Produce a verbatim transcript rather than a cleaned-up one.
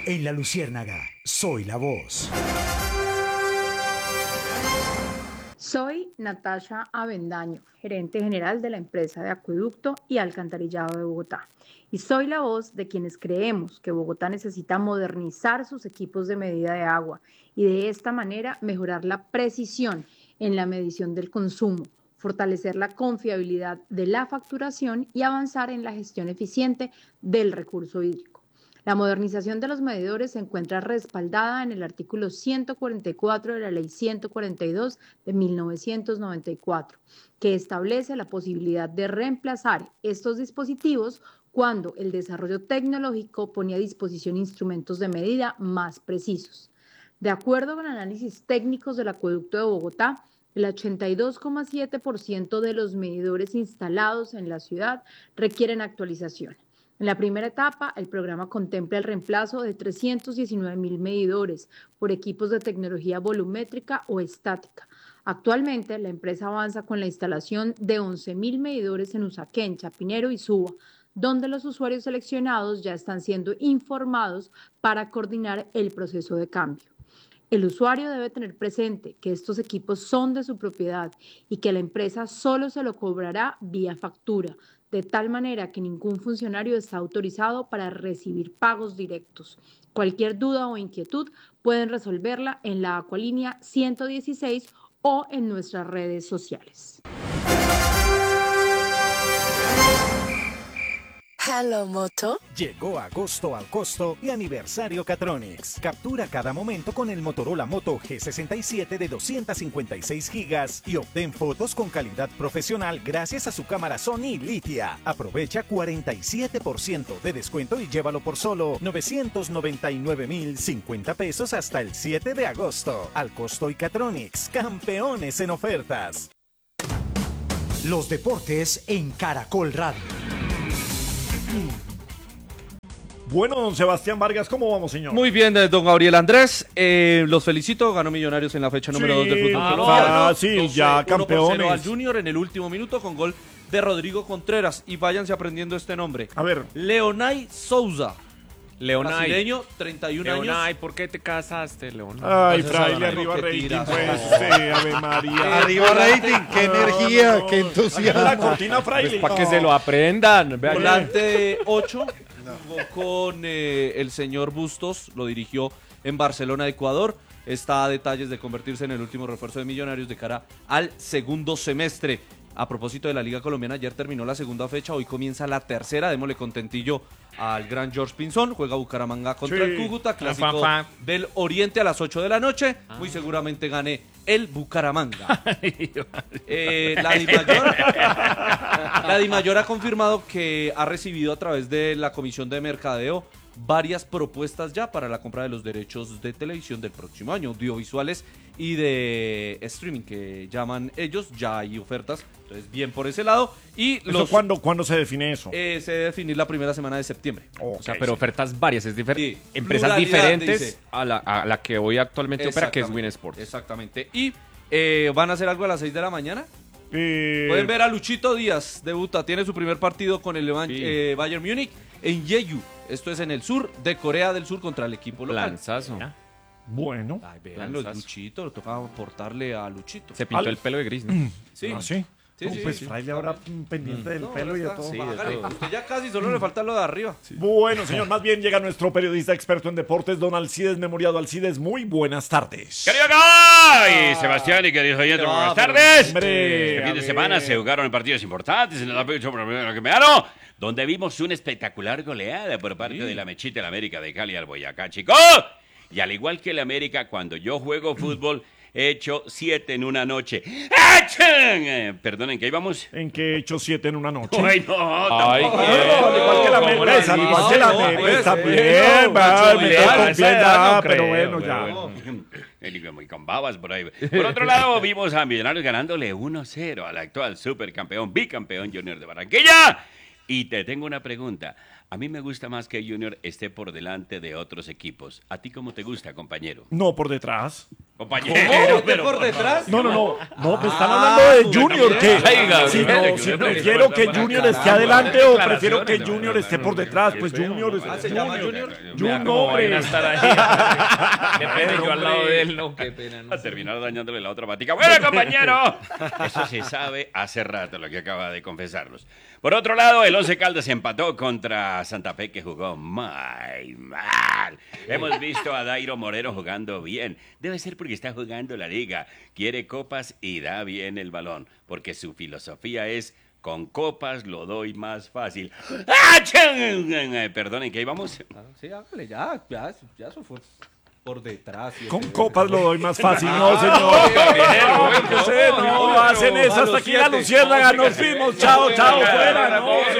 En La Luciérnaga, soy la voz. Soy Natasha Avendaño, gerente general de la empresa de acueducto y alcantarillado de Bogotá. Y soy la voz de quienes creemos que Bogotá necesita modernizar sus equipos de medida de agua y de esta manera mejorar la precisión en la medición del consumo, fortalecer la confiabilidad de la facturación y avanzar en la gestión eficiente del recurso hídrico. La modernización de los medidores se encuentra respaldada en el artículo ciento cuarenta y cuatro de la Ley ciento cuarenta y dos de mil novecientos noventa y cuatro, que establece la posibilidad de reemplazar estos dispositivos cuando el desarrollo tecnológico pone a disposición instrumentos de medida más precisos. De acuerdo con análisis técnicos del acueducto de Bogotá, el ochenta y dos coma siete por ciento de los medidores instalados en la ciudad requieren actualización. En la primera etapa, el programa contempla el reemplazo de trescientos diecinueve mil medidores por equipos de tecnología volumétrica o estática. Actualmente, la empresa avanza con la instalación de once mil medidores en Usaquén, Chapinero y Suba, donde los usuarios seleccionados ya están siendo informados para coordinar el proceso de cambio. El usuario debe tener presente que estos equipos son de su propiedad y que la empresa solo se lo cobrará vía factura, de tal manera que ningún funcionario está autorizado para recibir pagos directos. Cualquier duda o inquietud pueden resolverla en la Acualínea ciento dieciséis o en nuestras redes sociales. Hello, Moto. Llegó agosto al costo y aniversario Catronics. Captura cada momento con el Motorola Moto G sesenta y siete de doscientos cincuenta y seis gigas y obtén fotos con calidad profesional gracias a su cámara Sony Litia. Aprovecha cuarenta y siete por ciento de descuento y llévalo por solo novecientos noventa y nueve mil cincuenta pesos hasta el siete de agosto. Al costo y Catronics, campeones en ofertas. Los deportes en Caracol Radio. Bueno, don Sebastián Vargas, ¿cómo vamos, señor? Muy bien, don Gabriel Andrés. Eh, los felicito, ganó Millonarios en la fecha número dos Sí, del fútbol ah, colombiano. fácil, Entonces, ya uno por campeones. cero al Junior en el último minuto con gol de Rodrigo Contreras. Y váyanse aprendiendo este nombre. A ver. Leonay Souza. Leonay. Brasileño, treinta y un años. Leonay, ¿por qué te casaste, Leonay? Ay, Gracias, fraile, Adán. arriba ¿Qué rating, tiras? pues, No. sí, Ave María. Arriba rating, qué energía, qué entusiasmo. La cortina, fraile. Para que se lo aprendan. Vean. Volante de ocho. Jugó con eh, el señor Bustos, lo dirigió en Barcelona, Ecuador. Está a detalles de convertirse en el último refuerzo de Millonarios de cara al segundo semestre. A propósito de la Liga Colombiana, ayer terminó la segunda fecha, hoy comienza la tercera. Démosle contentillo al gran George Pinzón. Juega Bucaramanga contra Sí. el Cúcuta, clásico Pa, pa, pa. del Oriente a las ocho de la noche. Muy seguramente gane el Bucaramanga. Eh, la Dimayor, la Dimayor ha confirmado que ha recibido a través de la Comisión de Mercadeo varias propuestas ya para la compra de los derechos de televisión del próximo año, audiovisuales y de streaming que llaman ellos. Ya hay ofertas, entonces bien por ese lado. Y ¿Eso los, cuándo, cuándo se define eso? eh, se debe definir la primera semana de septiembre. O sea, pero ofertas varias, es difer- Sí, empresas pluralidad, diferentes dice. a la, a la que hoy actualmente opera, que es Exactamente, Win Sports. Exactamente. Y eh, van a hacer algo a las seis de la mañana. Eh, Pueden ver a Luchito Díaz, debuta, tiene su primer partido con el Levan- Sí. eh, Bayern Múnich en Jeju. Esto es en el sur de Corea del Sur contra el equipo local. Lanzazo. Bueno. Ay, vean los Lanzazo. Luchito, lo toca aportarle a Luchito. Se pintó Al- el pelo de gris, ¿no? Sí. ¿Ah, sí? Sí, No, sí, pues sí. fraile ahora mm, pendiente del No, pelo y de ahora todo. está- Sí, de hágale, todo. usted ya casi, solo le falta lo de arriba. Bueno, señor, más bien llega nuestro periodista experto en deportes, don Alcides Memoriado. Alcides, muy buenas tardes. Querido Guy, Sebastián y queridos oyentes, No, buenas pero- tardes. Hombre, Este a fin de ver. semana se jugaron partidos importantes en el pecho que me ganó, donde vimos una espectacular goleada por parte de la Mechita, el América de Cali al Boyacá, chicos. Y al igual que el América, cuando yo juego fútbol, he hecho siete en una noche. ¡Achán! Eh, perdonen, ¿qué íbamos? ¿En qué he hecho siete en una noche? Ay, no, Ay, tampoco. qué- No, al igual que la ¿Cómo mesa, la al igual que la dice? No, mesa, pues, bien, eh, no, va, macho, me ya, estoy esa confiando, edad no pero creo, bueno, pero ya. bueno. El muy con babas por ahí. Por otro lado, vimos a Millonarios ganándole uno cero al actual supercampeón, bicampeón Junior de Barranquilla. Y te tengo una pregunta. A mí me gusta más que Junior esté por delante de otros equipos. ¿A ti cómo te gusta, compañero? No, por detrás. Compañero, ¿Pero por detrás? No, no, no. No, me están Ah, hablando de bueno, Junior. Que, Oiga, si, oiga, no, oiga, si oiga, prefiero oiga, que oiga, Junior caramba, esté adelante o declaraciones, prefiero que no, Junior no, esté no, por no, detrás. no, Pues no, Junior no, es Ah, ¿se llama Junior? Junior, ¿Cómo hombre. van a estar ahí? Depende yo al lado de él, ¿no? Qué pena, no A sé. terminar dañándole la otra patica. ¡Bueno, compañero! Eso se sabe hace rato lo que acaba de confesarnos. Por otro lado, el Once Caldas empató contra Santa Fe, que jugó muy mal. Hemos visto a Dairo Moreno jugando bien. Debe ser porque está jugando la liga. Quiere copas y da bien el balón. Porque su filosofía es: con copas lo doy más fácil. ¡Ah, chan! Perdonen, ¿qué íbamos? Ah, sí, hágale, ya, ya, ya eso fue por detrás. y Con ese- copas lo doy más fácil. No, señor. No, yo qué sé, no, hacen eso hasta aquí la luciérnaga. Nos fuimos. Chao, chao, fuera. No.